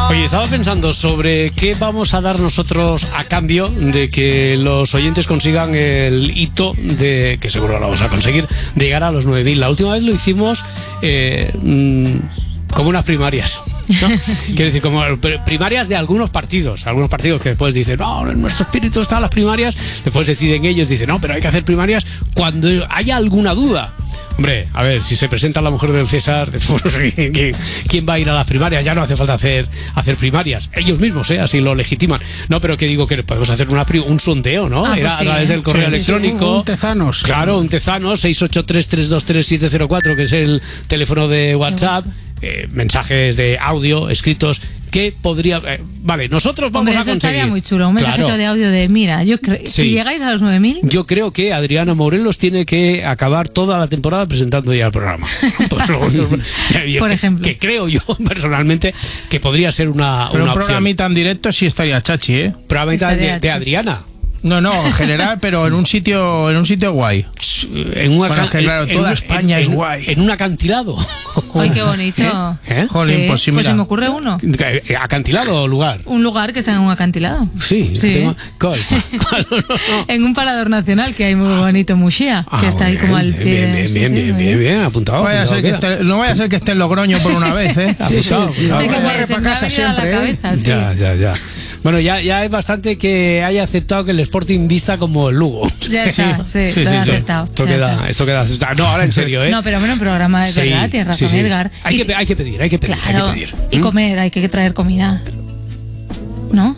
Oye, estaba pensando sobre qué vamos a dar nosotros a cambio de que los oyentes consigan el hito de, que seguro lo vamos a conseguir, de llegar a los 9.000. La última vez lo hicimos como unas primarias, ¿no? Quiero decir, como primarias de algunos partidos que después dicen, no, en nuestro espíritu están las primarias, después deciden ellos, dicen, no, pero hay que hacer primarias cuando haya alguna duda. Hombre, a ver, si se presenta la mujer del César, ¿quién va a ir a las primarias? Ya no hace falta hacer primarias. Ellos mismos, así lo legitiman. No, pero que digo que podemos hacer un sondeo, ¿no? Pues a través del correo electrónico. Un tezanos. Claro, un tezanos, 683-323-704, que es el teléfono de WhatsApp. Mensajes de audio escritos que podría... vale, nosotros vamos a conseguir... Eso estaría muy chulo, un mensajito de audio de, mira, si llegáis a los 9.000... Yo creo que Adriana Morelos tiene que acabar toda la temporada presentando ya el programa. Por ejemplo. Que creo yo, personalmente, que podría ser una Pero un opción. programita en directo sí estaría chachi, ¿eh? Programita de Adriana. No, en general, pero en un sitio guay. Claro, toda España es guay. En un acantilado. ¡Ay, qué bonito! Jolín, sí, pues sí, pues mira. se me ocurre uno. ¿Acantilado o lugar? Un lugar que está en un acantilado. Sí. ¿Cuál? En un parador nacional que hay muy bonito, Muxía, que está ahí como al pie. Bien, apuntado. No vaya a ser que esté en Logroño por una vez, ¿eh? Apuntado. Es que se me ha venido a la cabeza, sí. Ya. Bueno, ya es bastante que haya aceptado que el Sporting vista como el Lugo. Ya está, sí, lo he aceptado. Esto queda aceptado. No, ahora en serio, ¿eh? No, pero bueno, programa es verdad, tienes razón, Edgar. Hay que pedir. Claro, y comer, hay que traer comida. ¿No?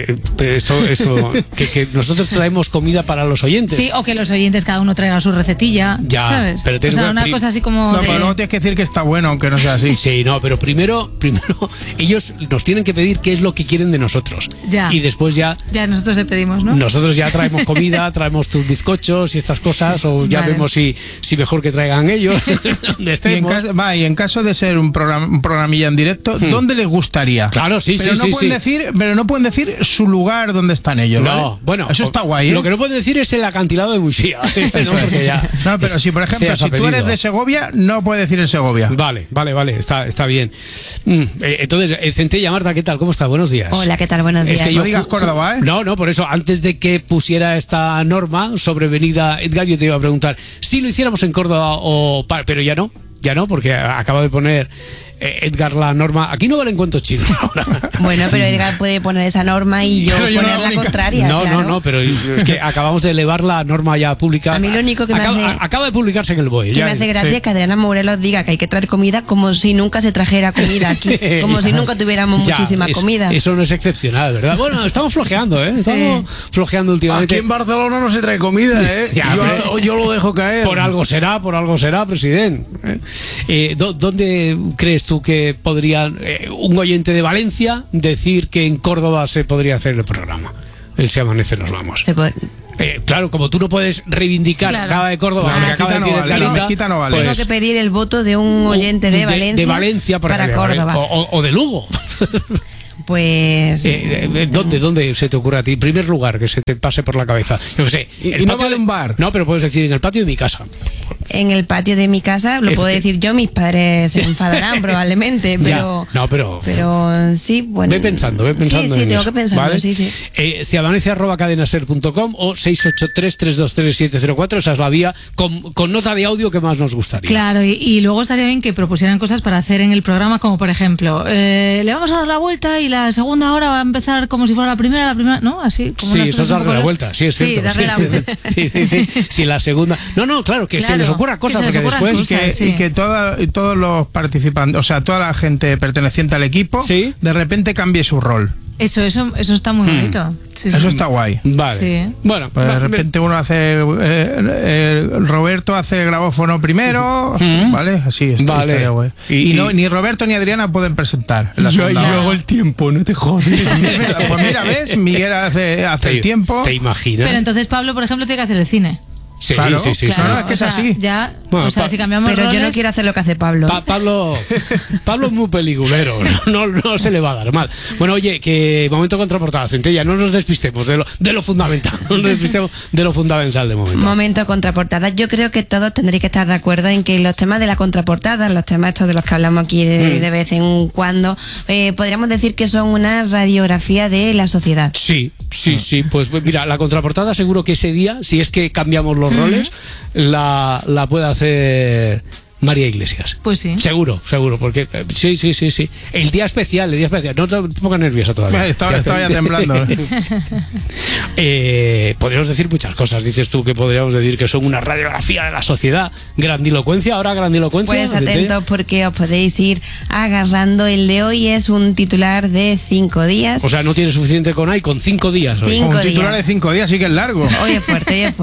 Eso que nosotros traemos comida para los oyentes. Sí, o que los oyentes cada uno traiga su recetilla, ya, ¿sabes? Pero una cosa así como... No, pero luego tienes que decir que está bueno, aunque no sea así. Sí, no, pero primero ellos nos tienen que pedir qué es lo que quieren de nosotros. Ya. Y después ya nosotros le pedimos, ¿no? Nosotros ya traemos comida, traemos tus bizcochos y estas cosas, o ya vemos si mejor que traigan ellos. Y en caso de ser un programilla en directo, ¿dónde les gustaría? Claro, Pero no pueden decir su lugar donde están ellos. No, ¿vale? bueno, eso está guay, ¿eh? Lo que no pueden decir es el acantilado de Muxía. No, pero si por ejemplo, si tú eres de Segovia, no puedes decir en Segovia. Vale, está bien. Entonces, Centella, Marta, ¿qué tal? ¿Cómo estás? Buenos días. Hola, ¿qué tal? Buenos días. Es que no digas Córdoba, ¿eh? No, por eso, antes de que pusiera esta norma sobrevenida, Edgar, yo te iba a preguntar si lo hiciéramos en Córdoba pero ya no, porque acaba de poner Edgar la norma. Aquí no valen cuentos chinos ahora. Bueno, pero Edgar puede poner esa norma y yo poner la contraria. No, pero es que acabamos de elevar la norma ya pública. A mí lo único que acaba de publicarse en el BOE. Me hace gracia que Adriana Morelos diga que hay que traer comida como si nunca se trajera comida aquí, como si nunca tuviéramos muchísima comida. Eso no es excepcional, ¿verdad? Bueno, estamos flojeando, ¿eh? Estamos flojeando últimamente. Aquí en Barcelona no se trae comida, ¿eh? yo lo dejo caer. Por algo será, presidente. ¿Dónde crees tú que podría un oyente de Valencia decir que en Córdoba se podría hacer el programa? El Se Amanece Nos Vamos. Claro, como tú no puedes reivindicar acaba de Córdoba, porque acaba de decir no vale. Tengo que pedir el voto de un oyente de Valencia para Córdoba. O de Lugo. Pues... ¿Dónde se te ocurre a ti? En primer lugar, que se te pase por la cabeza. Yo qué sé. ¿Y no vale un bar? No, pero puedes decir en el patio de mi casa. En el patio de mi casa, lo puedo decir yo, mis padres se enfadarán probablemente, pero... Ya, no, pero sí, bueno... Ve pensando Sí, tengo que pensarlo, ¿vale? sí. Si amanece @cadenaser.com o 683-323-704, esa es la vía con nota de audio que más nos gustaría. Claro, y luego estaría bien que propusieran cosas para hacer en el programa, como por ejemplo, le vamos a dar la vuelta y la segunda hora va a empezar como si fuera la primera, ¿no? Así como eso es darle la vuelta, sí, es cierto. Darle la vuelta. Sí, la segunda... No, claro, que se les ocurra cosas, porque después... Y que todos los participantes, o sea, toda la gente perteneciente al equipo, de repente cambie su rol. Eso está muy bonito. Eso está guay. Vale. Sí. Bueno, pues de repente uno hace Roberto hace el grabófono primero, ¿vale? Así está. Vale. Guay. Y ni Roberto ni Adriana pueden presentar. Yo hago el tiempo, no te jodes. Pues mira, ¿ves? Miguel hace el tiempo. ¿Te imaginas? Pero entonces Pablo, por ejemplo, tiene que hacer el cine. Sí, claro, sí. Claro, es que es así. Ya, Bueno, o sea, si cambiamos Pero roles, yo no quiero hacer lo que hace Pablo. Pablo es muy peliculero, no se le va a dar mal. Bueno, oye, que momento contraportada, Centella, no nos despistemos de lo fundamental, no nos despistemos de lo fundamental de momento. Momento contraportada. Yo creo que todos tendréis que estar de acuerdo en que los temas de la contraportada, los temas estos de los que hablamos aquí de vez en cuando, podríamos decir que son una radiografía de la sociedad. Sí, pues mira, la contraportada seguro que ese día, si es que cambiamos los roles, la puede hacer María Iglesias. Pues sí. Seguro, porque sí. El día especial. No te pongas nerviosa todavía. Estaba ya temblando. Podríamos decir muchas cosas. Dices tú que podríamos decir que son una radiografía de la sociedad. Grandilocuencia, ahora grandilocuencia. Pues atentos porque os podéis ir agarrando. El de hoy es un titular de 5 días. O sea, no tiene suficiente con 5 días. Hoy. Un titular de 5 días sí que es largo. Hoy es fuerte.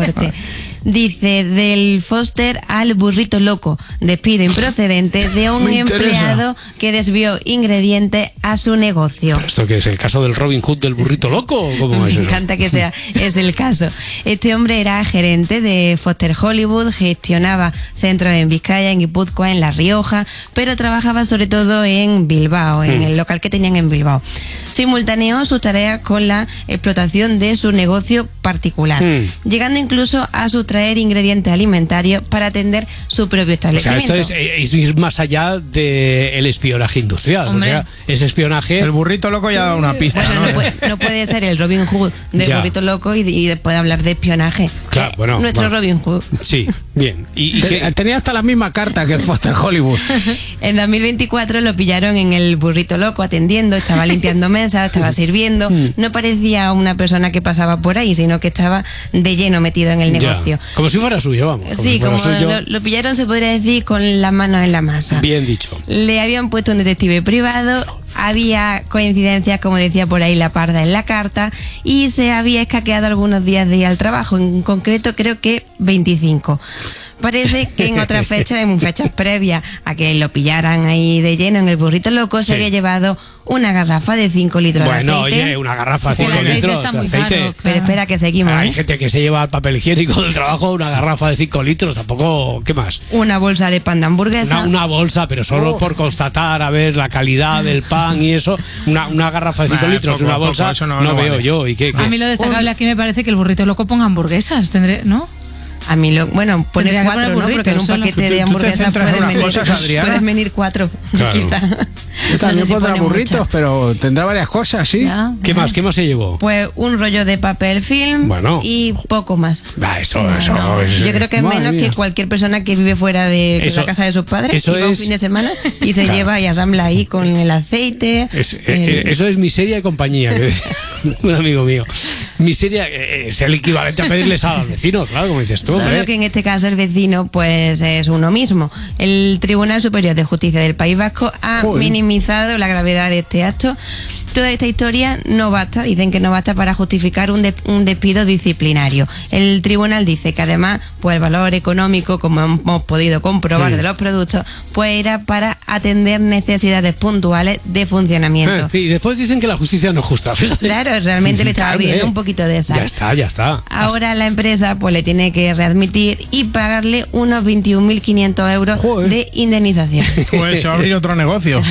Dice, del Foster al burrito loco, despido improcedente de un empleado que desvió ingredientes a su negocio. ¿Pero esto qué es? ¿El caso del Robin Hood del burrito loco? ¿O cómo es eso? Me encanta que sea, es el caso. Este hombre era gerente de Foster Hollywood, gestionaba centros en Vizcaya, en Guipúzcoa, en La Rioja, pero trabajaba sobre todo en Bilbao, en el local que tenían en Bilbao. Simultaneó sus tareas con la explotación de su negocio particular, llegando incluso a sustraer ingredientes alimentarios para atender su propio establecimiento. O sea, esto es ir más allá del espionaje industrial. Hombre. O sea, ese espionaje... El burrito loco ya ha dado una pista, Bueno, ¿no? no puede ser el Robin Hood del burrito loco y después hablar de espionaje. Claro, bueno, nuestro Robin Hood. Sí, bien. Y que Tenía hasta la misma carta que el Foster Hollywood. En 2024 lo pillaron en el burrito loco atendiendo, estaba limpiando mesas, estaba sirviendo. No parecía una persona que pasaba por ahí, sino que estaba de lleno metido en el negocio. Como si fuera suyo, vamos. Sí, como lo pillaron, se podría decir, con las manos en la masa. Bien dicho. Le habían puesto un detective privado, había coincidencias, como decía por ahí la parda en la carta, y se había escaqueado algunos días de ir al trabajo, en concreto creo que 25. Parece que en otras fechas, en fechas previas a que lo pillaran ahí de lleno en el burrito loco, se había llevado una garrafa de 5 litros de aceite. Bueno, oye, una garrafa de 5 aceite litros está de muy aceite. caro, Pero espera que seguimos. Hay gente que se lleva el papel higiénico del trabajo, una garrafa de 5 litros, tampoco, ¿qué más? Una bolsa de pan de hamburguesa. Una bolsa, pero solo por constatar, a ver, la calidad del pan y eso. Una garrafa de 5 litros, poco, una bolsa, eso no veo vale. yo. ¿Y qué? A mí lo destacable aquí me parece que el burrito loco ponga hamburguesas, ¿no? A mí bueno, poner Tendría que 4, poner ¿no? burritos Porque en un solo. paquete ¿Tú de te hamburguesas centras en pueden unas cosas, Adriana? pueden venir 4, Claro. quizá. Yo también No sé si pondrá pone burritos, muchas. pero tendrá varias cosas, ¿sí? Ya. ¿Qué más se llevó? Pues un rollo de papel film Bueno. y poco más. Eso Yo creo que es Madre menos mía. que cualquier persona que vive fuera de Eso- la casa de sus padres eso y va un es- fin de semana y se Claro. lleva y arrambla ahí con el aceite. Eso es miseria y compañía, que decía un amigo mío. Miseria es el equivalente a pedirles a los vecinos, claro, como dices tú, Solo hombre. que en este caso el vecino pues es uno mismo. El Tribunal Superior de Justicia del País Vasco ha minimizado la gravedad de este acto. Toda esta historia no basta, dicen que no basta para justificar un despido disciplinario. El tribunal dice que además, pues el valor económico, como hemos podido comprobar de los productos, pues era para atender necesidades puntuales de funcionamiento. Y después dicen que la justicia no es justa. Fíjate. Claro, realmente le estaba Claro, pidiendo un poquito de sal. Ya está. Ahora la empresa pues le tiene que readmitir y pagarle unos 21.500 euros Joder. de indemnización. Pues se va a abrir otro negocio.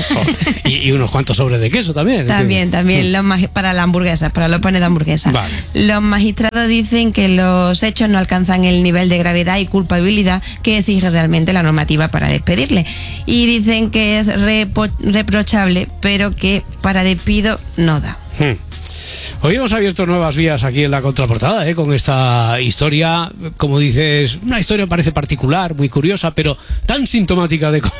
Y unos cuantos sobres de queso también. También para la hamburguesa, para los panes de hamburguesa. Vale. Los magistrados dicen que los hechos no alcanzan el nivel de gravedad y culpabilidad que exige realmente la normativa para despedirle. Y dicen que es reprochable, pero que para despido no da. Hoy hemos abierto nuevas vías aquí en la contraportada, con esta historia, como dices, una historia parece particular, muy curiosa, pero tan sintomática de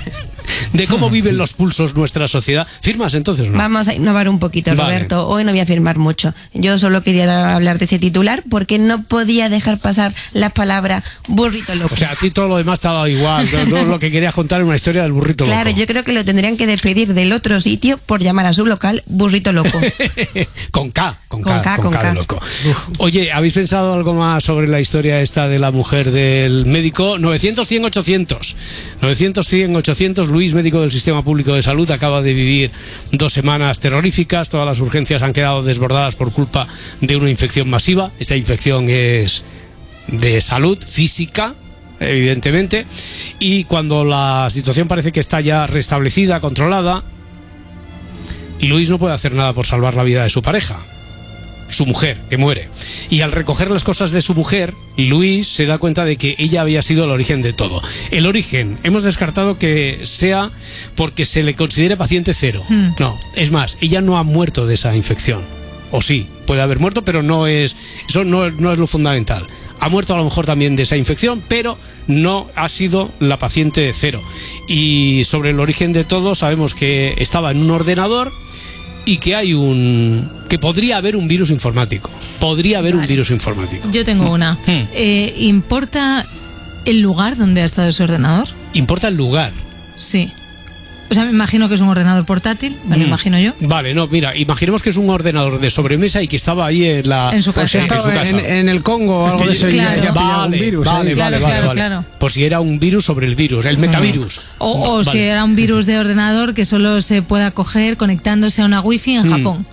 cómo viven los pulsos nuestra sociedad. ¿Firmas entonces, no? Vamos a innovar un poquito, Vale. Roberto. Hoy no voy a firmar mucho. Yo solo quería hablar de este titular porque no podía dejar pasar las palabras burrito loco. O sea, a ti todo lo demás te ha dado igual. Todo lo que querías contar es una historia del burrito Claro, loco. yo creo que lo tendrían que despedir del otro sitio por llamar a su local burrito loco. Con K Con K, con de K. loco. Oye, ¿habéis pensado algo más sobre la historia esta de la mujer del médico? 900-100-800. 900-100-800. Luis, médico del Sistema Público de Salud, acaba de vivir 2 semanas terroríficas. Todas las urgencias han quedado desbordadas por culpa de una infección masiva. Esta infección es de salud física. evidentemente, y cuando la situación parece que está ya restablecida, controlada, Luis no puede hacer nada por salvar la vida de su pareja, su mujer, que muere. Y al recoger las cosas de su mujer, Luis se da cuenta de que ella había sido el origen de todo. El origen, hemos descartado que sea porque se le considere paciente cero. No, es más, ella no ha muerto de esa infección. O sí, puede haber muerto, pero eso no es lo fundamental. Ha muerto a lo mejor también de esa infección, pero no ha sido la paciente cero. Y sobre el origen de todo, sabemos que estaba en un ordenador y que que podría haber un virus informático. Podría haber un virus informático. Yo tengo una. ¿Importa el lugar donde ha estado ese ordenador? ¿Importa el lugar? Sí. O sea, me imagino que es un ordenador portátil, me lo imagino yo. Vale, no, mira, imaginemos que es un ordenador de sobremesa y que estaba ahí en su casa. En el Congo o algo de eso. Claro. Un virus. Vale. Por si era un virus sobre el virus, el metavirus. O vale. Si era un virus de ordenador que solo se pueda coger conectándose a una wifi en Japón.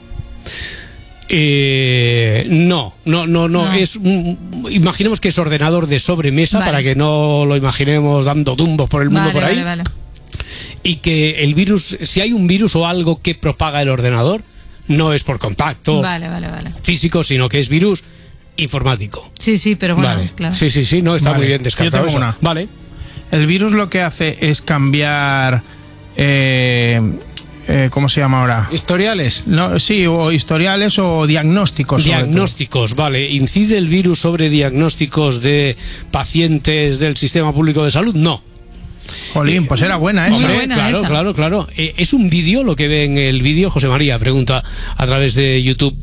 No. Imaginemos que es ordenador de sobremesa, para que no lo imaginemos dando tumbos por el mundo por ahí. Vale. Y que el virus, si hay un virus o algo que propaga el ordenador, no es por contacto físico, sino que es virus informático. Sí, pero bueno, claro. Sí, no está muy bien descartado eso. Vale. El virus lo que hace es cambiar ¿cómo se llama ahora? ¿Historiales? No, sí, o historiales o diagnósticos. Diagnósticos, vale. ¿Incide el virus sobre diagnósticos de pacientes del sistema público de salud? No. Jolín, pues era buena esa. Hombre, claro. ¿Es un vídeo lo que ve en el vídeo? José María pregunta a través de YouTube.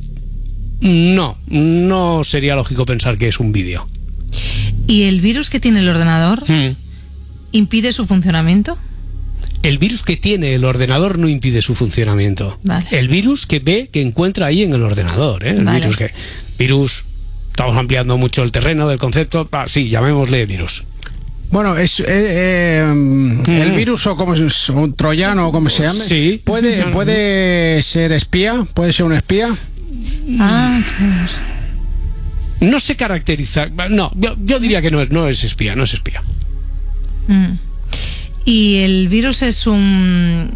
No sería lógico pensar que es un vídeo. ¿Y el virus que tiene el ordenador impide su funcionamiento? El virus que tiene el ordenador no impide su funcionamiento. Vale. El virus que ve, que encuentra ahí en el ordenador. Virus, estamos ampliando mucho el terreno del concepto. Sí, llamémosle virus. Bueno, es el virus o como es un troyano o como se llame. Sí. Puede ser espía, puede ser un espía. No se caracteriza. No, yo diría que no es espía. Y el virus es un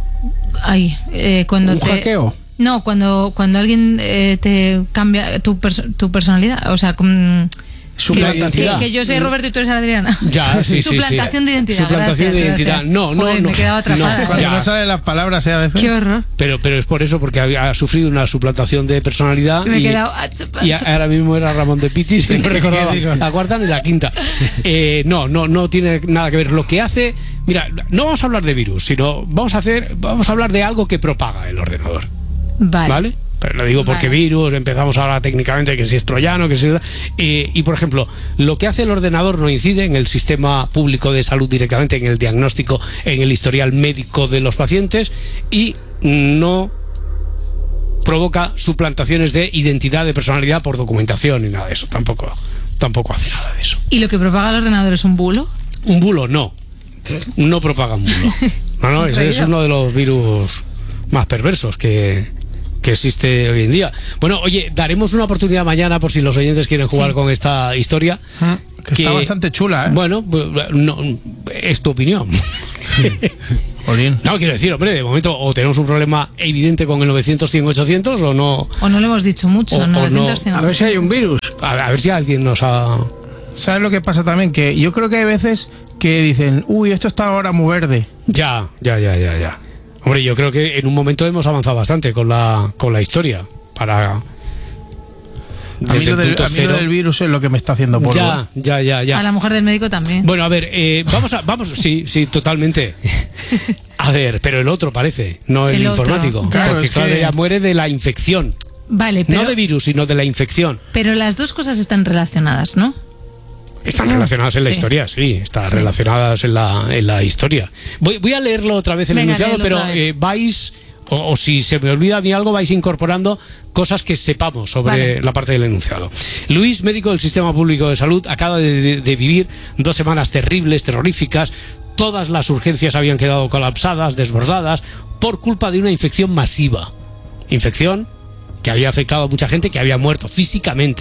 hackeo. No, cuando alguien te cambia tu personalidad, o sea, suplantación. Que yo soy Roberto y tú eres Adriana. Ya, sí. Suplantación de identidad. Suplantación de identidad. No. Me quedaba atrapada. Cuando no salen las palabras, a veces. Qué horror. Pero es por eso, porque ha sufrido una suplantación de personalidad. Y ahora mismo era Ramón de Pitis, y no recordaba la cuarta ni la quinta. No tiene nada que ver. Lo que hace. Mira, no vamos a hablar de virus, sino vamos a hablar de algo que propaga el ordenador. ¿Vale? Pero lo digo porque virus, empezamos ahora técnicamente que si es troyano, que si y por ejemplo, lo que hace el ordenador no incide en el sistema público de salud directamente, en el diagnóstico, en el historial médico de los pacientes, y no provoca suplantaciones de identidad, de personalidad por documentación ni nada de eso. Tampoco hace nada de eso. ¿Y lo que propaga el ordenador es un bulo? Un bulo no propaga un bulo. No, ese es uno de los virus más perversos que existe hoy en día. Bueno, oye, daremos una oportunidad mañana por si los oyentes quieren jugar con esta historia. Que está bastante chula, ¿eh? Bueno, no, es tu opinión. No, quiero decir, hombre, de momento o tenemos un problema evidente con el 900, 100, 800 o no. O no lo hemos dicho mucho, 900, 100, a ver si hay un virus. A ver si alguien nos ha... ¿Sabes lo que pasa también? Que yo creo que hay veces que dicen, esto está ahora muy verde. Ya. Hombre, yo creo que en un momento hemos avanzado bastante con la historia para... A mí lo del virus es lo que me está haciendo polvo. Ya. A la mujer del médico también. Bueno, a ver, vamos, sí, totalmente. A ver, pero el otro parece, no el informático. Claro, porque ella muere de la infección. Vale, pero... No de virus, sino de la infección. Pero las dos cosas están relacionadas, ¿no? Están relacionadas en la historia, están relacionadas en la historia. Voy a leerlo otra vez el enunciado, pero vais, o si se me olvida a mí algo, vais incorporando cosas que sepamos sobre la parte del enunciado. Luis, médico del Sistema Público de Salud, acaba de vivir 2 semanas terribles, terroríficas. Todas las urgencias habían quedado colapsadas, desbordadas, por culpa de una infección masiva. Infección que había afectado a mucha gente, que había muerto físicamente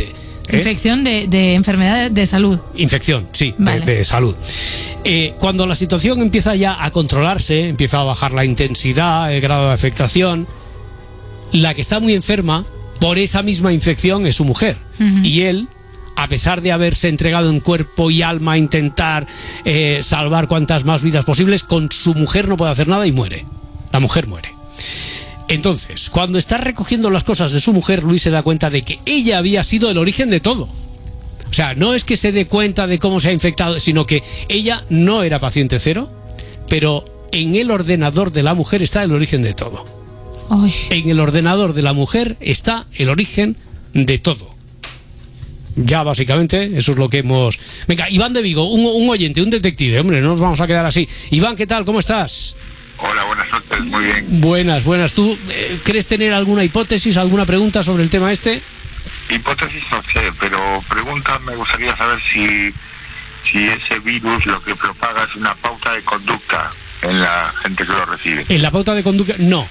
Infección de enfermedad de salud. Infección, sí, vale. de salud. Cuando la situación empieza ya a controlarse, empieza a bajar la intensidad, el grado de afectación, la que está muy enferma por esa misma infección es su mujer. Y él, a pesar de haberse entregado en cuerpo y alma a intentar salvar cuantas más vidas posibles, con su mujer no puede hacer nada y muere. La mujer muere. Entonces, cuando está recogiendo las cosas de su mujer, Luis se da cuenta de que ella había sido el origen de todo. O sea, no es que se dé cuenta de cómo se ha infectado, sino que ella no era paciente cero, pero en el ordenador de la mujer está el origen de todo. Ay. En el ordenador de la mujer está el origen de todo. Ya básicamente eso es lo que hemos... Venga, Iván de Vigo, un oyente, un detective, hombre, no nos vamos a quedar así. Iván, ¿qué tal? ¿Cómo estás? Hola, buenas noches, muy bien. Buenas. ¿Tú crees tener alguna hipótesis, alguna pregunta sobre el tema este? Hipótesis no sé, pero pregunta, me gustaría saber si ese virus lo que propaga es una pauta de conducta en la gente que lo recibe. En la pauta de conducta, no.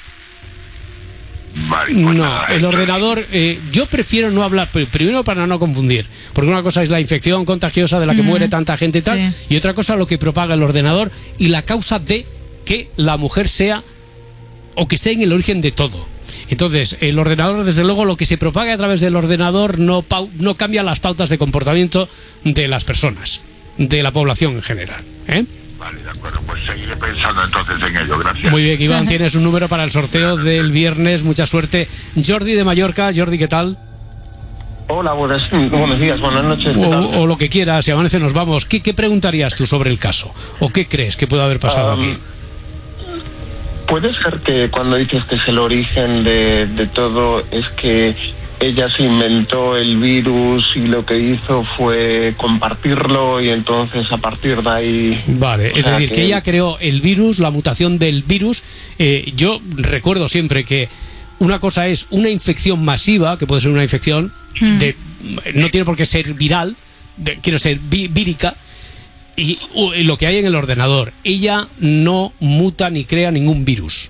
Vale, pues no, nada, el ordenador, yo prefiero no hablar, primero para no confundir, porque una cosa es la infección contagiosa de la que muere tanta gente y tal, sí. Y otra cosa lo que propaga el ordenador y la causa de que la mujer sea o que esté en el origen de todo. Entonces, el ordenador, desde luego, lo que se propaga a través del ordenador no cambia las pautas de comportamiento de las personas, de la población en general, ¿eh? Vale, de acuerdo, pues seguiré pensando entonces en ello, gracias. Muy bien, Iván, tienes un número para el sorteo del viernes, mucha suerte. Jordi de Mallorca, Jordi, ¿qué tal? Hola, buenos días, buenas noches. O lo que quieras, si amanece nos vamos. ¿Qué preguntarías tú sobre el caso? ¿O qué crees que puede haber pasado aquí? ¿Puede ser que cuando dices que es el origen de todo es que ella se inventó el virus y lo que hizo fue compartirlo y entonces a partir de ahí... Vale, es decir, que ella creó el virus, la mutación del virus. Yo recuerdo siempre que una cosa es una infección masiva, que puede ser una infección no tiene por qué ser viral, quiero ser vírica, y lo que hay en el ordenador. Ella no muta ni crea ningún virus.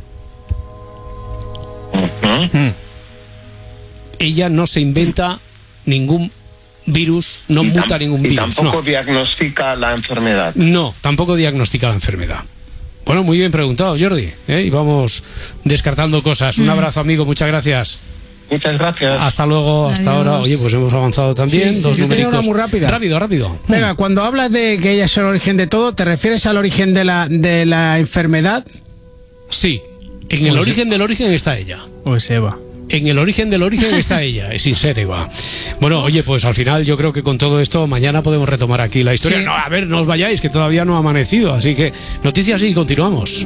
Ella no se inventa ningún virus, no muta ningún virus. Y tampoco diagnostica la enfermedad. No, tampoco diagnostica la enfermedad. Bueno, muy bien preguntado, Jordi, y vamos descartando cosas. Un abrazo, amigo, muchas gracias. Muchas gracias. Hasta luego, hasta Adiós. ahora. Oye, pues hemos avanzado también. Sí, dos yo tenía numéricos. una muy rápida. Rápido. Venga, cuando hablas de que ella es el origen de todo, ¿te refieres al origen de la enfermedad? Sí, en el origen del origen está ella. Pues Eva. En el origen del origen está ella, es sin ser Eva. Bueno, oye, pues al final yo creo que con todo esto mañana podemos retomar aquí la historia. Sí. No, a ver, no os vayáis, que todavía no ha amanecido. Así que noticias y continuamos.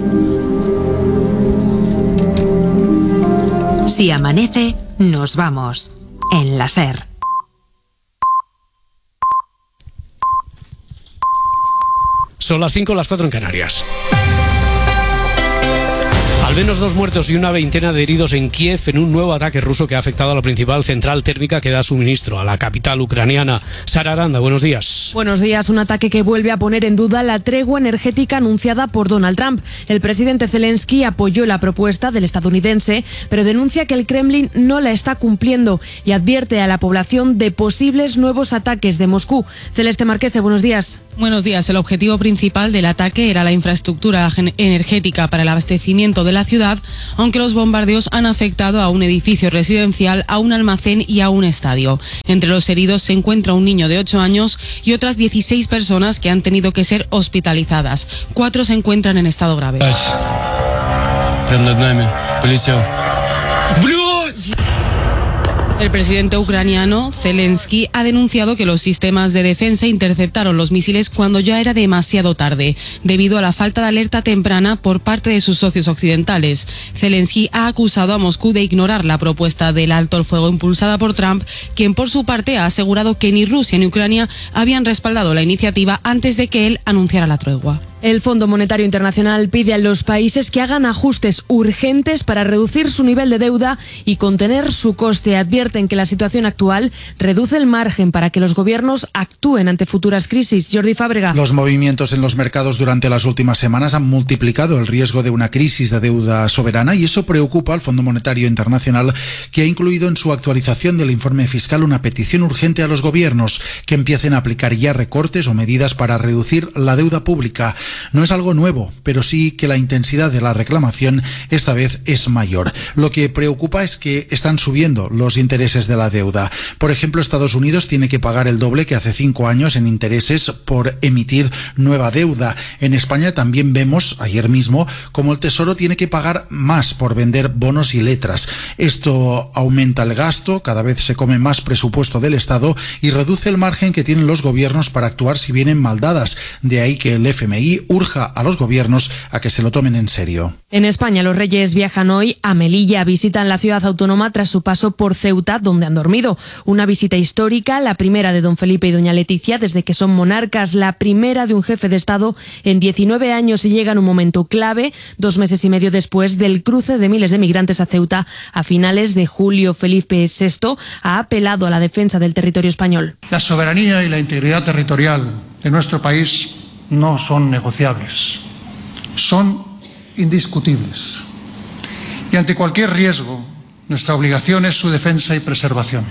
Si amanece, nos vamos. En la SER. Son las 5, las 4 en Canarias. Al menos 2 muertos y una veintena de heridos en Kiev en un nuevo ataque ruso que ha afectado a la principal central térmica que da suministro a la capital ucraniana. Sara Aranda, buenos días. Buenos días. Un ataque que vuelve a poner en duda la tregua energética anunciada por Donald Trump. El presidente Zelensky apoyó la propuesta del estadounidense, pero denuncia que el Kremlin no la está cumpliendo y advierte a la población de posibles nuevos ataques de Moscú. Celeste Marquese, buenos días. Buenos días. El objetivo principal del ataque era la infraestructura energética para el abastecimiento de la ciudad, aunque los bombardeos han afectado a un edificio residencial, a un almacén y a un estadio. Entre los heridos se encuentra un niño de 8 años y otras 16 personas que han tenido que ser hospitalizadas. 4 se encuentran en estado grave. El presidente ucraniano, Zelensky, ha denunciado que los sistemas de defensa interceptaron los misiles cuando ya era demasiado tarde, debido a la falta de alerta temprana por parte de sus socios occidentales. Zelensky ha acusado a Moscú de ignorar la propuesta del alto el fuego impulsada por Trump, quien por su parte ha asegurado que ni Rusia ni Ucrania habían respaldado la iniciativa antes de que él anunciara la tregua. El Fondo Monetario Internacional pide a los países que hagan ajustes urgentes para reducir su nivel de deuda y contener su coste. Advierten que la situación actual reduce el margen para que los gobiernos actúen ante futuras crisis. Jordi Fábrega. Los movimientos en los mercados durante las últimas semanas han multiplicado el riesgo de una crisis de deuda soberana y eso preocupa al Fondo Monetario Internacional, que ha incluido en su actualización del informe fiscal una petición urgente a los gobiernos que empiecen a aplicar ya recortes o medidas para reducir la deuda pública. No es algo nuevo, pero sí que la intensidad de la reclamación esta vez es mayor. Lo que preocupa es que están subiendo los intereses de la deuda. Por ejemplo, Estados Unidos tiene que pagar el doble que hace 5 años en intereses por emitir nueva deuda. En España también vemos, ayer mismo, cómo el Tesoro tiene que pagar más por vender bonos y letras. Esto aumenta el gasto, cada vez se come más presupuesto del Estado y reduce el margen que tienen los gobiernos para actuar si vienen mal dadas. De ahí que el FMI urja a los gobiernos a que se lo tomen en serio. En España, los Reyes viajan hoy a Melilla, visitan la ciudad autónoma tras su paso por Ceuta, donde han dormido. Una visita histórica, la primera de don Felipe y doña Leticia desde que son monarcas, la primera de un jefe de Estado en 19 años, y llega en un momento clave, 2 meses y medio después del cruce de miles de migrantes a Ceuta a finales de julio. Felipe VI ha apelado a la defensa del territorio español. La soberanía y la integridad territorial de nuestro país no son negociables, son indiscutibles. Y ante cualquier riesgo, nuestra obligación es su defensa y preservación.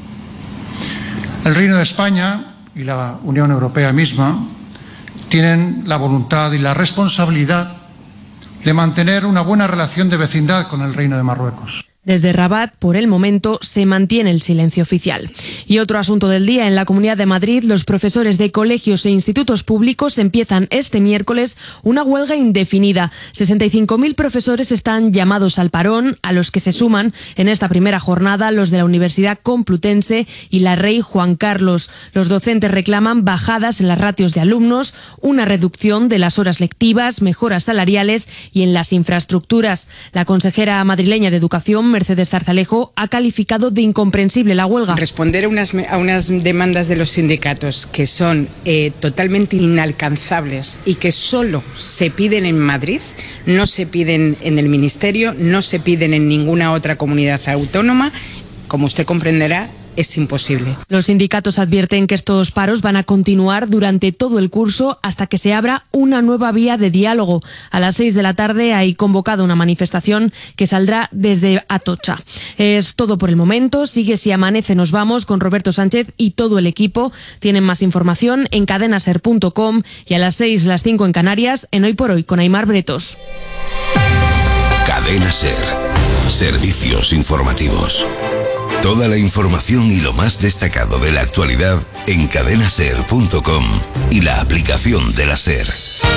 El Reino de España y la Unión Europea misma tienen la voluntad y la responsabilidad de mantener una buena relación de vecindad con el Reino de Marruecos. Desde Rabat, por el momento, se mantiene el silencio oficial. Y otro asunto del día, en la Comunidad de Madrid, los profesores de colegios e institutos públicos empiezan este miércoles una huelga indefinida. 65.000 profesores están llamados al parón, a los que se suman en esta primera jornada los de la Universidad Complutense y la Rey Juan Carlos. Los docentes reclaman bajadas en las ratios de alumnos, una reducción de las horas lectivas, mejoras salariales y en las infraestructuras. La consejera madrileña de Educación, Mercedes Zarzalejo, ha calificado de incomprensible la huelga. Responder a unas demandas de los sindicatos que son totalmente inalcanzables y que solo se piden en Madrid, no se piden en el Ministerio, no se piden en ninguna otra comunidad autónoma, como usted comprenderá, es imposible. Los sindicatos advierten que estos paros van a continuar durante todo el curso hasta que se abra una nueva vía de diálogo. A las 6 de la tarde hay convocada una manifestación que saldrá desde Atocha. Es todo por el momento. Sigue Si Amanece Nos Vamos con Roberto Sánchez y todo el equipo. Tienen más información en cadenaser.com y a las 6, las 5 en Canarias, en Hoy por Hoy con Aimar Bretos. Cadena Ser. Servicios informativos. Toda la información y lo más destacado de la actualidad en cadenaser.com y la aplicación de la SER.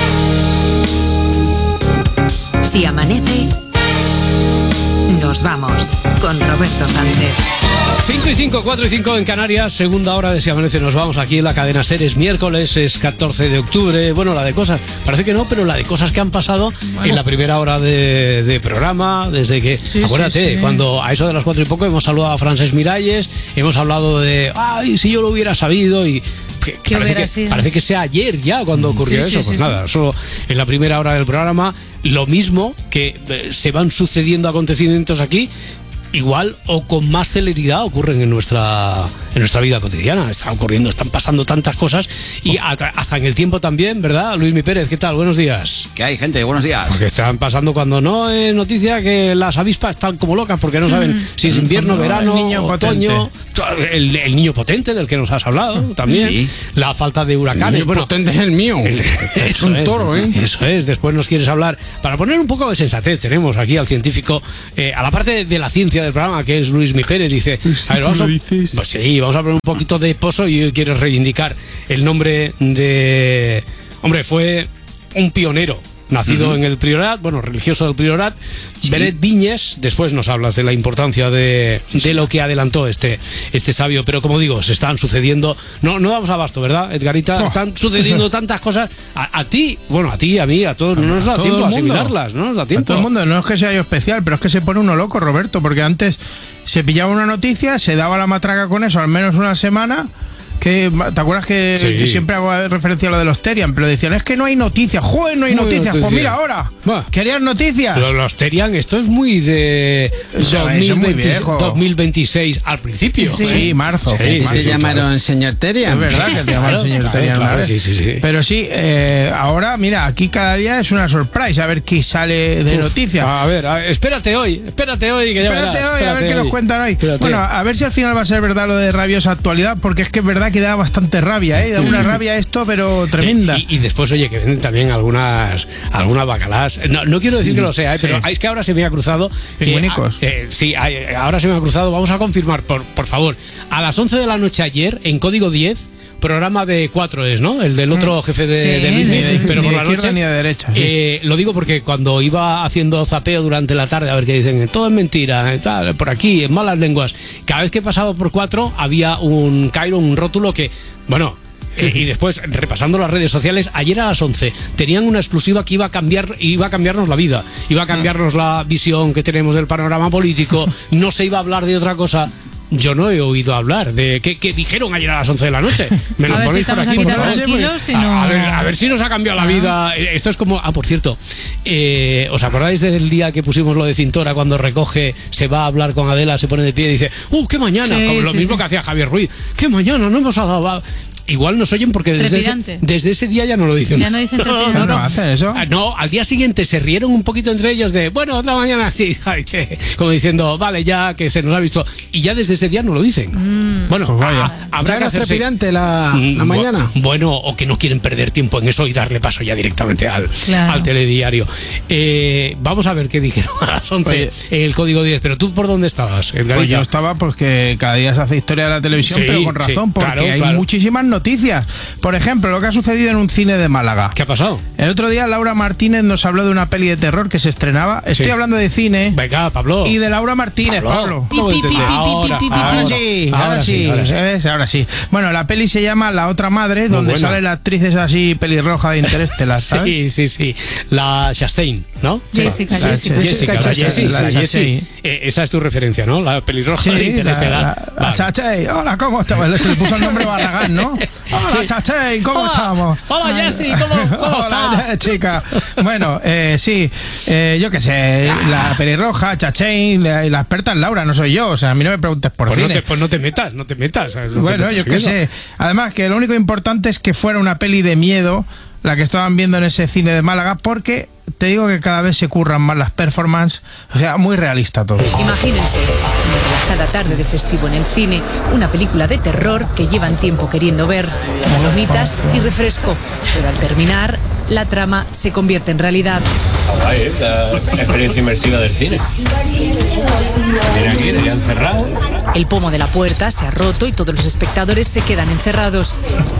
Si amanece, nos vamos con Roberto Sánchez. 5 y 5, 4 y 5 en Canarias, segunda hora de Si Amanece Nos Vamos aquí en la cadena SER. Es miércoles, es 14 de octubre. Bueno, la de cosas, parece que no, pero la de cosas que han pasado en la primera hora de programa, desde que, acuérdate, cuando a eso de las 4 y poco hemos saludado a Francesc Miralles, hemos hablado de, ay, si yo lo hubiera sabido y... Parece que sea ayer ya cuando ocurrió eso. Pues nada, solo en la primera hora del programa, lo mismo que se van sucediendo acontecimientos aquí, igual o con más celeridad ocurren en nuestra vida cotidiana. Están pasando tantas cosas y hasta en el tiempo también, ¿verdad? Luismi Pérez, ¿qué tal? Buenos días. ¿Qué hay, gente? Buenos días. Porque están pasando cuando no es noticia que las avispas están como locas porque no saben si es invierno, verano, otoño. El niño potente del que nos has hablado también. Sí. La falta de huracanes. El niño potente es el mío. Es un toro, ¿eh? Eso es. Después nos quieres hablar, para poner un poco de sensatez, tenemos aquí al científico, a la parte de la ciencia del programa, que es Luismi Pérez. Dice, a ver, pues sí, vamos a poner un poquito de pozo y hoy quiero reivindicar el nombre de... Hombre, fue un pionero. Nacido en el Priorat, religioso del Priorat, Benet Viñes. Después nos hablas de la importancia de lo que adelantó este sabio. Pero como digo, se están sucediendo, no damos abasto, ¿verdad, Edgarita? Están sucediendo tantas cosas. A ti, a mí, a todos, no nos da tiempo a asimilarlas, no nos da tiempo. A todo el mundo, no es que sea yo especial, pero es que se pone uno loco, Roberto, porque antes se pillaba una noticia, se daba la matraca con eso al menos una semana. ¿te acuerdas que yo siempre hago referencia a lo de los Terian? Pero decían, es que no hay noticias. ¡Joder, no hay noticias! Pues mira ahora, ¿querías noticias? Los Terian, esto es muy de 2026 al principio. Sí, marzo. Sí, se llamaron señor Terian. Es verdad que te llamaron señor Terian. Claro, sí. Pero sí, ahora, mira, aquí cada día es una surprise, a ver qué sale de noticias. A ver, espérate hoy, que ya verás. A ver qué nos cuentan hoy. Bueno, a ver si al final va a ser verdad lo de rabiosa actualidad, porque es que es verdad que da bastante rabia, da una rabia esto, pero tremenda. Y después, oye, que venden también algunas bacalás. No quiero decir que lo sea, pero es que ahora se me ha cruzado. Ahora se me ha cruzado. Vamos a confirmar, por favor. A las 11 de la noche ayer, en Código 10, programa de 4 es, ¿no? El del otro jefe de Disney, pero por la noche. Ni de derecha. Lo digo porque cuando iba haciendo zapeo durante la tarde, a ver qué dicen, todo es mentira, tal, por aquí, en malas lenguas. Cada vez que pasaba por 4 había un rótulo que, bueno. Y después, repasando las redes sociales, ayer a las 11 tenían una exclusiva que iba a cambiarnos la vida, iba a cambiarnos la visión que tenemos del panorama político, no se iba a hablar de otra cosa. Yo no he oído hablar de qué dijeron ayer a las 11 de la noche. Me lo ponéis por aquí, por favor. A ver si nos ha cambiado la vida. Esto es como... por cierto, ¿os acordáis del día que pusimos lo de Cintora, cuando recoge, se va a hablar con Adela, se pone de pie y dice, ¡qué mañana! Como lo mismo que hacía Javier Ruiz. ¡Qué mañana! No hemos dado... Igual nos oyen porque desde ese día ya no lo dicen. Ya no dicen no hacen eso. No, al día siguiente se rieron un poquito entre ellos de, bueno, otra mañana sí, como diciendo, vale, ya que se nos ha visto. Y ya desde ese día no lo dicen. Bueno, pues vaya. Habrá que hacerse trepidante la mañana. Bueno, o que no quieren perder tiempo en eso y darle paso ya directamente al telediario. Vamos a ver qué dijeron a las 11 el Código 10. Pero tú, ¿por dónde estabas, Edgarita? Pues yo estaba porque cada día se hace historia de la televisión, pero con razón, porque hay muchísimas noticias. Por ejemplo, lo que ha sucedido en un cine de Málaga. ¿Qué ha pasado? El otro día Laura Martínez nos habló de una peli de terror que se estrenaba. Estoy hablando de cine. Venga, Pablo. Y de Laura Martínez, Pablo. Ahora sí. Bueno, la peli se llama La otra madre, donde sale la actriz esa así pelirroja de Interestelar, ¿sabes? Sí. La Chastain, ¿no? Jessica. Esa es tu referencia, ¿no? La pelirroja de Interestelar. La Chastain. Hola, ¿cómo estás? Se le puso el nombre Barragán, ¿no? Hola, Chastain, ¿cómo estamos? Hola, Jessie, ¿cómo estás? Chica. Bueno, yo qué sé, la pelirroja, Chastain, la experta es Laura, no soy yo, o sea, a mí no me preguntes por cine. Pues no te metas. Bueno, yo qué sé. Además, que lo único importante es que fuera una peli de miedo la que estaban viendo en ese cine de Málaga, porque te digo que cada vez se curran más las performances, o sea, muy realista todo. Imagínense, una relajada tarde de festivo en el cine, una película de terror que llevan tiempo queriendo ver, palomitas y refresco, pero al terminar, la trama se convierte en realidad. Guay, la experiencia inmersiva del cine. Mira aquí, deberían cerrar. El pomo de la puerta se ha roto y todos los espectadores se quedan encerrados.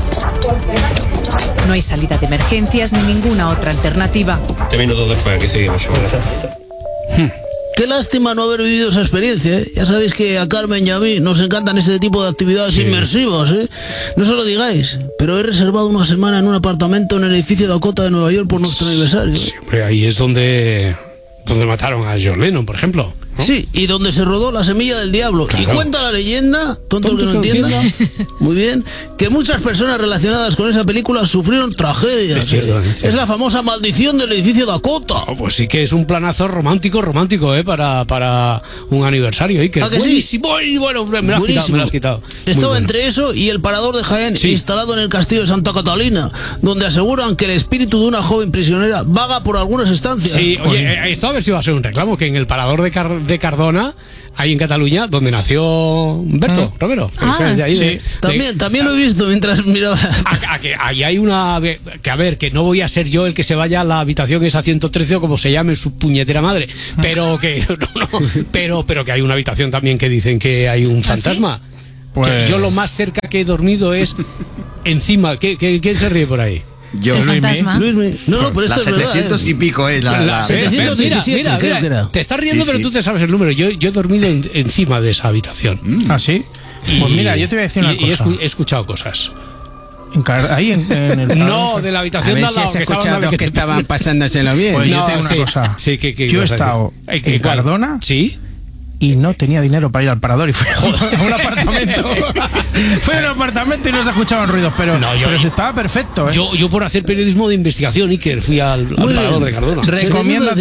No hay salida de emergencias ni ninguna otra alternativa. 10 minutos después, aquí seguimos. Qué lástima no haber vivido esa experiencia, ¿eh? Ya sabéis que a Carmen y a mí nos encantan ese tipo de actividades inmersivas, ¿eh? No se lo digáis, pero he reservado una semana en un apartamento en el edificio Dakota de Nueva York por nuestro aniversario. Sí, hombre, ahí es donde mataron a John Lennon, por ejemplo, ¿no? Sí, y donde se rodó La semilla del diablo. Claro. Y cuenta la leyenda, tonto el que no entienda, muy bien, que muchas personas relacionadas con esa película sufrieron tragedias. Es cierto. Es la famosa maldición del edificio Dakota. Pues sí que es un planazo romántico, para un aniversario. Que es buenísimo. Sí? Bueno, me lo has quitado. Estaba entre eso y el parador de Jaén, instalado en el castillo de Santa Catalina, donde aseguran que el espíritu de una joven prisionera vaga por algunas estancias. Sí, oye, esto a ver si va a ser un reclamo, que en el parador de Cardona, ahí en Cataluña, donde nació Humberto Romero. También lo he visto mientras miraba. Ahí hay una... Que no voy a ser yo el que se vaya a la habitación esa 113 o como se llame su puñetera madre, pero que pero que hay una habitación también que dicen que hay un fantasma. ¿Sí? Pues... Yo lo más cerca que he dormido es encima. ¿Quién se ríe por ahí? Yo, Luismi. No, pero esto es verdad. 700 y pico, la 717, mira, te estás riendo, pero tú te sabes el número. Yo he dormido encima de esa habitación. ¿Ah, sí? Pues mira, yo te voy a decir una cosa. He escuchado cosas. Ahí en el no, de la habitación de al lado, que estaban pasándoselo bien. Pues yo te digo una cosa. Sí, yo he estado en Cardona. Sí. y no tenía dinero para ir al parador y fue a un apartamento. Fue a un apartamento y no se escuchaban ruidos, pero estaba perfecto. Yo por hacer periodismo de investigación, Iker, fui al parador de Cardona. Recomiendo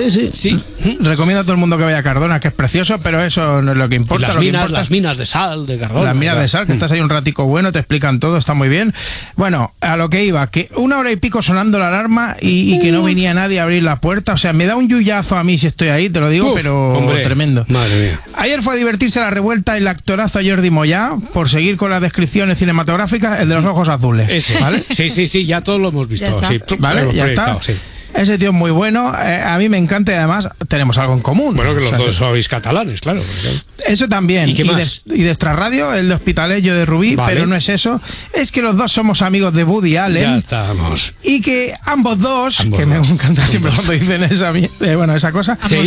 a todo el mundo que vaya a Cardona, que es precioso, pero eso no es lo que importa. Las minas de sal de Cardona. Las minas de sal, que estás ahí un ratico bueno, te explican todo, está muy bien. Bueno, a lo que iba, que 1 hora y pico sonando la alarma y que no venía nadie a abrir la puerta. O sea, me da un yuyazo a mí si estoy ahí, te lo digo, pero tremendo. Madre mía. Ayer fue a divertirse la revuelta el actorazo Jordi Moyá, por seguir con las descripciones cinematográficas, el de los ojos azules. Ese, ¿vale? Sí, ya todos lo hemos visto. Ya sí, ¿vale? Ya está. Sí. Ese tío es muy bueno, a mí me encanta y además tenemos algo en común. Bueno, que los dos sois catalanes, claro. Eso también. ¿Y qué más? Y de Extrarradio, el de Hospitalet, yo de Rubí, pero no es eso. Es que los dos somos amigos de Woody Allen. Ya estamos. Y que ambos dos, me encanta siempre cuando dicen esa cosa. ¿Sí?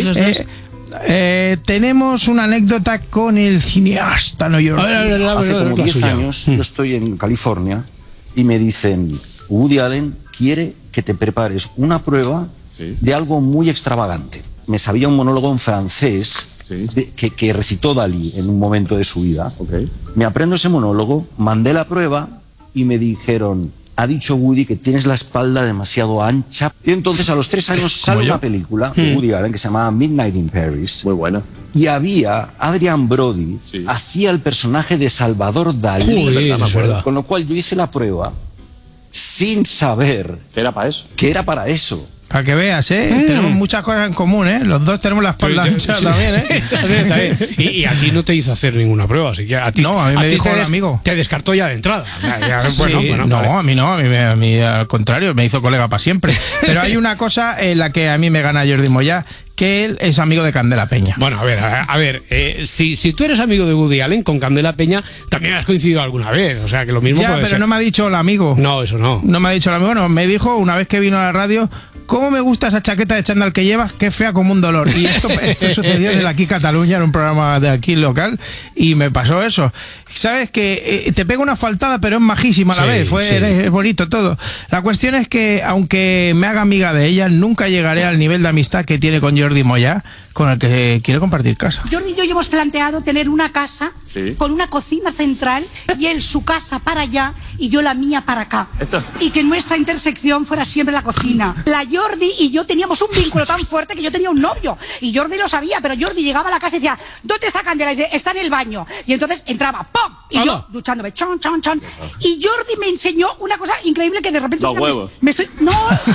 Tenemos una anécdota con el cineasta neoyorquino. Hace como 10 años yo estoy en California y me dicen, Woody Allen quiere que te prepares una prueba de algo muy extravagante. Me sabía un monólogo en francés que recitó Dalí en un momento de su vida. Me aprendo ese monólogo, mandé la prueba y me dijeron, ha dicho Woody que tienes la espalda demasiado ancha. Y entonces a los 3 años sale una película de Woody Allen que se llamaba Midnight in Paris. Muy buena. Y había Adrian Brody, hacía el personaje de Salvador Dalí. Con lo cual yo hice la prueba sin saber que era para eso. Para que veas, tenemos muchas cosas en común, Los dos tenemos la espalda ancha también, Está bien. Y a ti no te hizo hacer ninguna prueba, así que a ti. No, a mí me dijo el amigo. Te descartó ya de entrada. O sea, a mí no, a mí al contrario, me hizo colega para siempre. Pero hay una cosa en la que a mí me gana Jordi Moyá, que él es amigo de Candela Peña. Bueno, a ver, si tú eres amigo de Woody Allen, con Candela Peña también has coincidido alguna vez, o sea que lo mismo puede pero ser. No me ha dicho el amigo. No, eso no. No me ha dicho el amigo, no, me dijo una vez que vino a la radio, ¿cómo me gusta esa chaqueta de chándal que llevas? Qué fea como un dolor. Y esto sucedió en el Aquí Cataluña, en un programa de aquí local, y me pasó eso. Sabes que te pega una faltada, pero es majísima a la vez. Es bonito todo. La cuestión es que, aunque me haga amiga de ella, nunca llegaré al nivel de amistad que tiene con Jordi Moyá, con el que quiere compartir casa. Jordi y yo hemos planteado tener una casa con una cocina central y él su casa para allá y yo la mía para acá. Y que nuestra intersección fuera siempre la cocina. La Jordi y yo teníamos un vínculo tan fuerte que yo tenía un novio y Jordi lo sabía, pero Jordi llegaba a la casa y decía, ¿dónde está Candela? Y dice, está en el baño. Y entonces entraba, ¡pum! Y yo duchándome, chon. Y Jordi me enseñó una cosa increíble que de repente... Los huevos. No.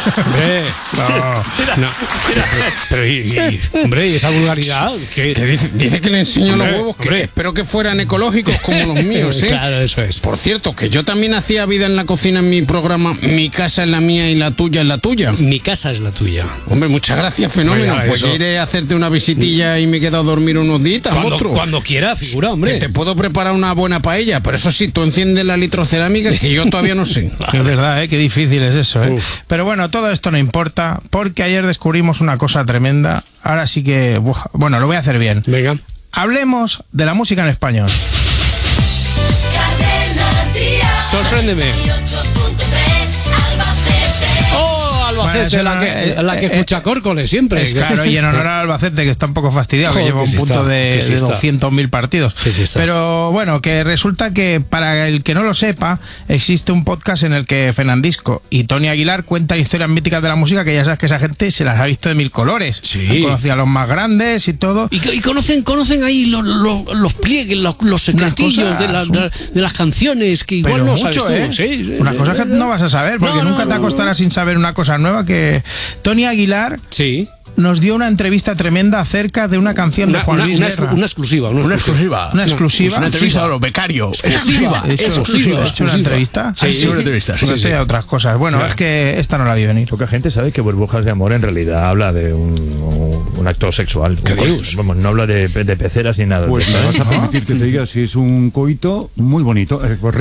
Hombre, y esa vulgaridad que dice que le enseñó los huevos, que espero que fueran ecológicos como los míos, Claro, eso es. Por cierto, que yo también hacía vida en la cocina en mi programa Mi casa es la mía y la tuya es la tuya. Mi casa es la tuya. Hombre, muchas gracias, fenómeno. Venga, pues yo iré a hacerte una visitilla y me he quedado a dormir unos días. Cuando quiera, figura, hombre. Que te puedo preparar una buena paella, pero eso sí, tú enciendes la litrocerámica, que yo todavía no sé. Es verdad, qué difícil es eso, Pero bueno, todo esto no importa, porque ayer descubrimos una cosa tremenda. Ahora sí que, bueno, lo voy a hacer bien. Venga. Hablemos de la música en español. Sorpréndeme. Albacete, bueno, la que escucha Córcoles siempre. Claro, y en honor al Albacete, que está un poco fastidiado, que lleva un punto de 200.000 partidos. Pero bueno, que resulta que para el que no lo sepa, existe un podcast en el que Fernandisco y Tony Aguilar cuentan historias míticas de la música, que ya sabes que esa gente se las ha visto de mil colores. Han conocido a los más grandes y todo. Y conocen ahí los pliegues, los secretillos de las canciones, que igual no sabes tú. Una cosa que no vas a saber, porque nunca te acostarás sin saber una cosa nueva, que Tony Aguilar nos dio una entrevista tremenda acerca de una canción de Juan Luis Guerra. Una exclusiva. Una entrevista a los becarios. Exclusiva. ¿Una entrevista? Sí, una entrevista. No sé, otras cosas. Bueno, es que esta no la vi venir. Poca gente sabe que Burbujas de Amor en realidad habla de un acto sexual. Vamos, no habla de peceras ni nada. Pues me vas a permitir que te diga si es un coito muy bonito.